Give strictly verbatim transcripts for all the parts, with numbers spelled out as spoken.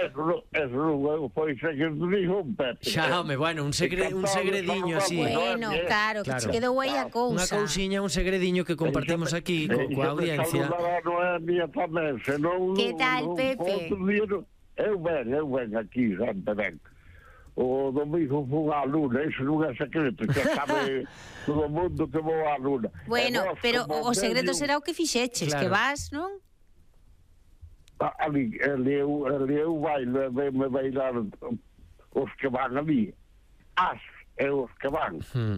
eso, eso non foi segredo ningún, Pepe. Xa, home, bueno, un, segre, un segredinho así. Bueno, claro, que claro. Se quedou aí a cousa. Unha cousiña, un segredinho que compartimos aquí co, coa audiencia. Que tal, Pepe? Eu ben, eu ben aquí, Santa ben. O domingo fui á luna, iso non é secreto, que sabe todo o mundo que vou á luna. Bueno, pero o secreto será o que fixeches, claro. Que vas, non? Ali, ali, eu, ali eu bailo, me bailar os que van ali, as e os que van. Hmm.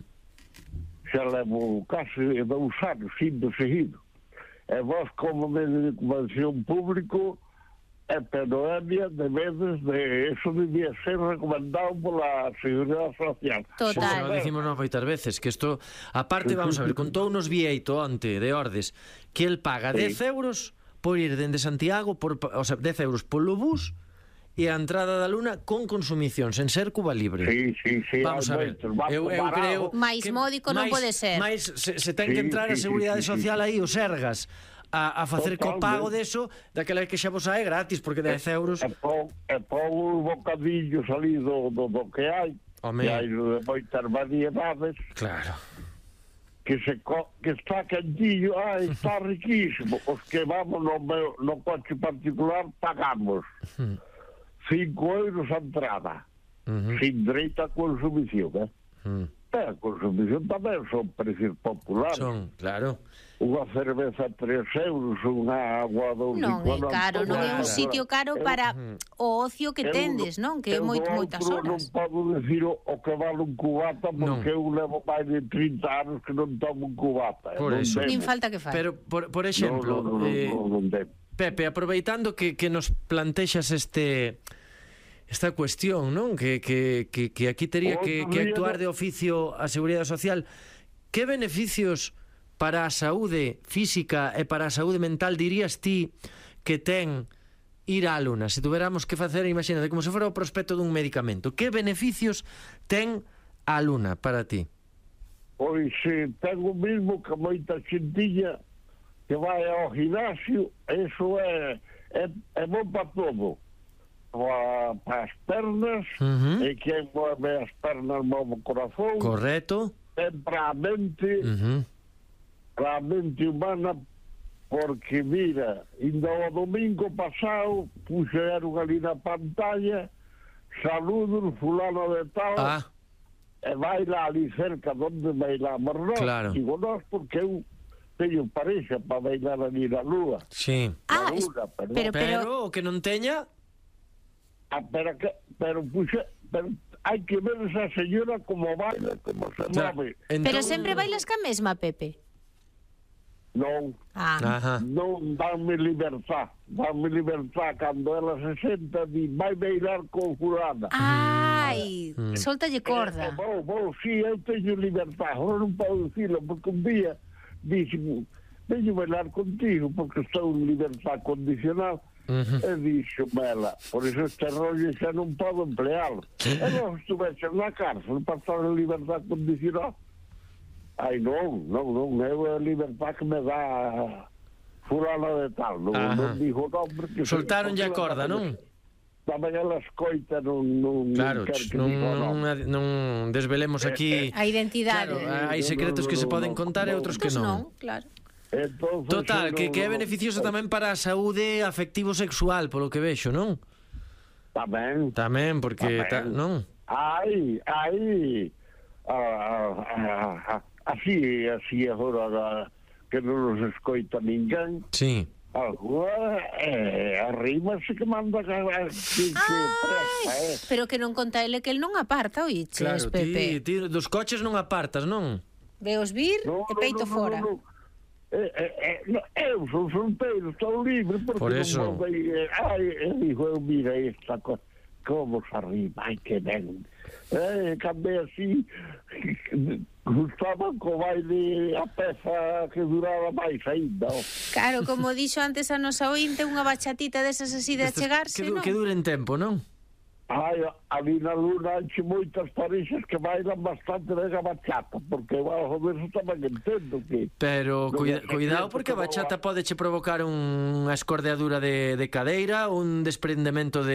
Xa levo casi dous anos, indo seguido. E vos, como medio de comunicación público, e Penoemia, de veces, de eso debía ser recomendado pola Seguridade Social. Total. Xa lo dicimos non moitas veces, que isto, aparte, vamos a ver, contounos Vieito onte, de Ordes, que el paga dez euros por ir dende Santiago, por, o sea, dez euros polo bus e a entrada da luna con consumición, sen ser Cuba Libre. Sí, sí, sí. Vamos a ver, eu, eu creo... Mais módico non pode ser. Mais se, se ten que entrar a Seguridade Social aí, os Sergas, a, a facer co pago deso, daquela que xa vos hai gratis, porque dez euros... E pon, e pon un bocadillo salido do, do que hai, que hai de moitas variedades. Claro. Que se co, que está cantillo, ah, está riquísimo. Os que vamos no, meu, no coche particular pagamos cinco euros a entrada, uh-huh. Sin dereito a consumición, eh? Uh-huh. E a consumición tamén son precios populares. Son, claro. Unha cerveza tres euros, unha agua dos... Non é caro, non é un sitio caro para o ocio que tendes, non? Que é moito, moitas horas. Non podo decir o, o que vale un cubata, porque eu levo máis de trinta anos que non tomo un cubata. Por eso. Nin falta que fai. Pero, por, por exemplo, no, no, no, eh, no, no, no, no. Pepe, aproveitando que, que nos plantexas este... esta cuestión, non? Que, que, que, que aquí tería que, que actuar de oficio a Seguridade Social. Que beneficios para a saúde física e para a saúde mental dirías ti que ten ir á luna? Se tuveramos que facer, imagínate, como se fora o prospecto dun medicamento. Que beneficios ten a luna para ti? Pois eh, ten o mismo que moita xentilla que vai ao gimnasio, eso é, é, é bom para todo. Para as pernas, uh-huh. E quen move as pernas move o corazón. Correcto. É para a mente, uh-huh. Para a mente humana, porque mira, ainda o domingo pasado puxeron ali na pantalla, saludos fulano de tal, ah. E vai lá ali cerca donde bailamos nós, claro. Digo nós porque eu teño pareja para bailar ali na lúa. Sí. Ah, luna, pero, pero, pero o que non teña... Ah, pero, que, pero, puxa, pero hai que ver esa señora como baila, como se move. Entón... Pero sempre bailas ca mesma, Pepe? Non, ah. Non danme libertad, danme libertad cando ela se senta e vai bailar con fulana. Ai, mm. Soltalle corda. Eh, vou, vou, si, eu teño libertad, eu non podo dicilo, porque un día dixo, veño bailar contigo, porque estou en libertad condicional. Uh-huh. E dixo Mela, por iso este rollo xa non podo emplealo. E non estuvese na cárcel para estar en libertad condicional. Ai non, non, non, é a libertad que me dá fulana de tal, non, uh-huh. Non dijo nombre que soltaron a corda, non? Tamén ela escoita, non, non claro, non, non, non desvelemos aquí a identidade. Claro, hai secretos que se poden contar e outros que non. Non, claro. Entonces, total, no, que, que é no, beneficioso no, tamén para a saúde afectivo-sexual, polo que vexo, non? Tamén. Tamén, porque, ta, non? Ai, ai, ah, ah, ah, así, así agora que non nos escoita ninguén. Sí. Algo, eh, arriba se que manda que, que, que presta, eh. Pero que non conta ele que el non aparta, oiches, claro, Pepe. Ti, ti dos coches non apartas, non? Veos vir no, e peito no, no, fora. No, no. Eh, eh, eh, no, eu son solteiro, estou libre porque por eso non vou, eh, ai, eh, digo, eu mira esta cosa como se arriba, ai que ben eh, cambé así gustaba co baile a peza que duraba máis ainda. Claro, como dixo antes a nosa ointe, unha bachatita desas así de achegarse, que, non? Que duren tempo, non? Ai, ali na luna hai moitas parixas que bailan bastante de a bachata, porque eu algo deso tamén entendo que... Pero cuida, cuidado, porque a bachata pode che provocar un, unha escordeadura de, de cadeira, un desprendemento de